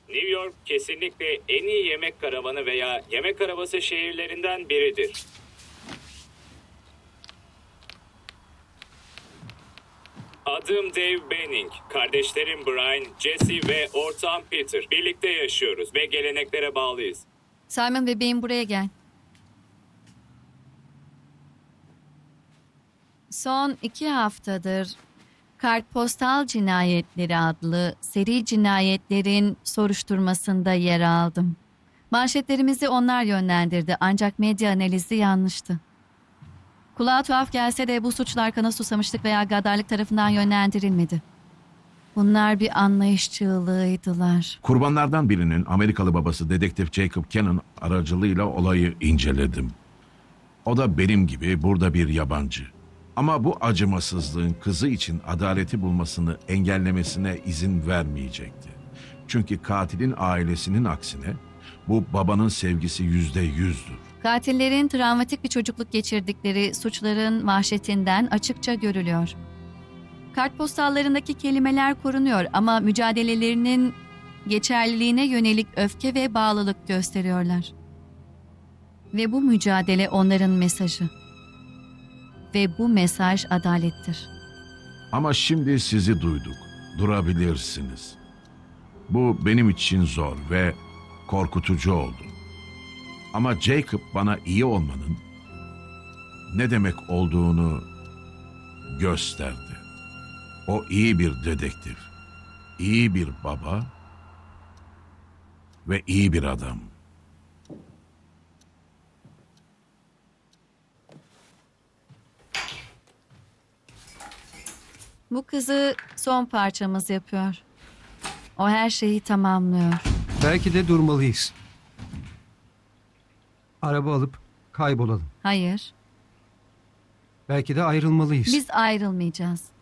New York kesinlikle en iyi yemek karavanı veya yemek arabası şehirlerinden biridir. Adım Dave Benning. Kardeşlerim Brian, Jesse ve ortağım Peter. Birlikte yaşıyoruz ve geleneklere bağlıyız. Simon bebeğim buraya gel. Son 2 haftadır Kartpostal Cinayetleri adlı seri cinayetlerin soruşturmasında yer aldım. Manşetlerimizi onlar yönlendirdi ancak medya analizi yanlıştı. Kulağa tuhaf gelse de bu suçlar kana susamışlık veya gaddarlık tarafından yönlendirilmedi. Bunlar bir anlayış çığlığıydılar. Kurbanlardan birinin Amerikalı babası Dedektif Jacob Cannon aracılığıyla olayı inceledim. O da benim gibi burada bir yabancı. Ama bu acımasızlığın kızı için adaleti bulmasını engellemesine izin vermeyecekti. Çünkü katilin ailesinin aksine bu babanın sevgisi %100'dür. Katillerin travmatik bir çocukluk geçirdikleri suçların vahşetinden açıkça görülüyor. Kartpostallarındaki kelimeler korunuyor ama mücadelelerinin geçerliliğine yönelik öfke ve bağlılık gösteriyorlar. Ve bu mücadele onların mesajı. Ve bu mesaj adalettir. Ama şimdi sizi duyduk. Durabilirsiniz. Bu benim için zor ve korkutucu oldu. Ama Jacob bana iyi olmanın ne demek olduğunu gösterdi. O iyi bir dedektif, iyi bir baba ve iyi bir adam. Bu kızı son parçamız yapıyor. O her şeyi tamamlıyor. Belki de durmalıyız. Araba alıp kaybolalım. Hayır, Belki de ayrılmalıyız. biz ayrılmayacağız.